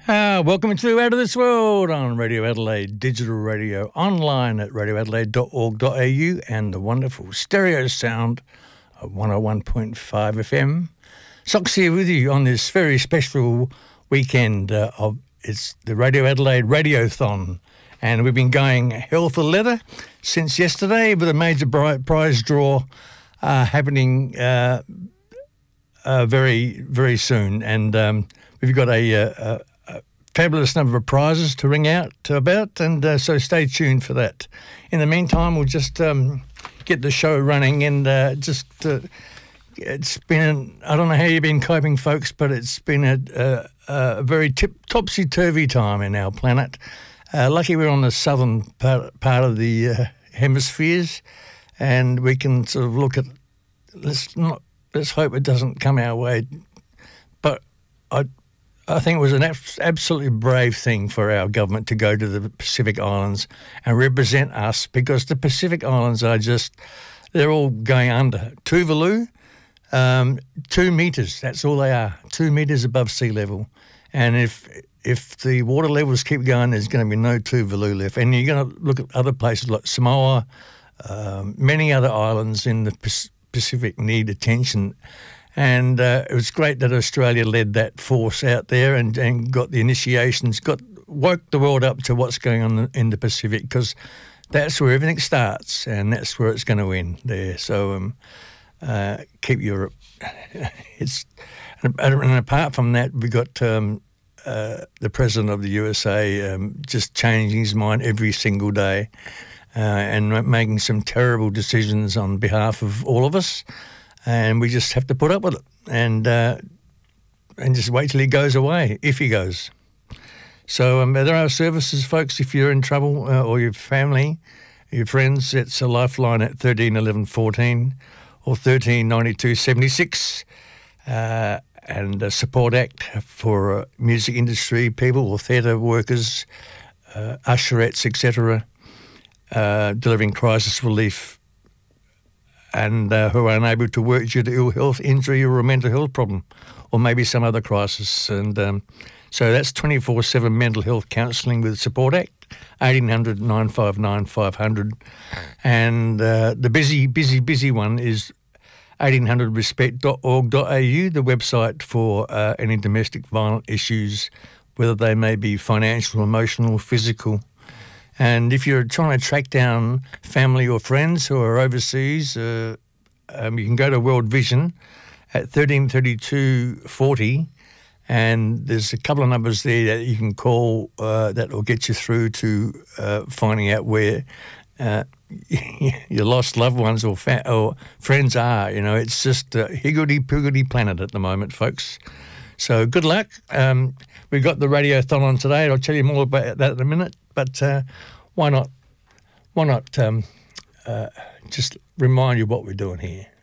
Welcome to Out of This World on Radio Adelaide, digital radio, online at radioadelaide.org.au and the wonderful stereo sound of 101.5 FM. Socks here with you on this very special weekend of it's the Radio Adelaide Radiothon. And we've been going hell for leather since yesterday with a major prize draw happening very, very soon. And we've got a fabulous number of prizes to ring out about, and so stay tuned for that. In the meantime, we'll just get the show running, and it's been, I don't know how you've been coping, folks, but it's been a very topsy-turvy time in our planet. Lucky we're on the southern part of the hemispheres, and we can sort of look at, let's hope it doesn't come our way, but I think it was an absolutely brave thing for our government to go to the Pacific Islands and represent us, because the Pacific Islands are they're all going under. Tuvalu, 2 metres, that's all they are, 2 metres above sea level. And if the water levels keep going, there's going to be no Tuvalu left. And you're going to look at other places like Samoa, many other islands in the Pacific need attention. And it was great that Australia led that force out there and got the initiations, woke the world up to what's going on in the Pacific, because that's where everything starts and that's where it's going to end there. So keep Europe. And apart from that, we got the President of the USA just changing his mind every single day and making some terrible decisions on behalf of all of us. And we just have to put up with it and just wait till he goes away, if he goes. So there are services, folks, if you're in trouble or your family, your friends. It's a lifeline at 13 11 14 or 13 92 76. And a support act for music industry people or theatre workers, usherettes, etc., delivering crisis relief, and who are unable to work due to ill health, injury or a mental health problem, or maybe some other crisis. And so that's 24/7 mental health counselling with Support Act, 1800 959 500. And the busy one is 1800respect.org.au, the website for any domestic violent issues, whether they may be financial, emotional, physical. And if you're trying to track down family or friends who are overseas, you can go to World Vision at 133240, and there's a couple of numbers there that you can call that will get you through to finding out where your lost loved ones or friends are. You know, it's just a higgledy-piggledy planet at the moment, folks. So good luck. We've got the Radiothon on today, and I'll tell you more about that in a minute. But why not just remind you what we're doing here.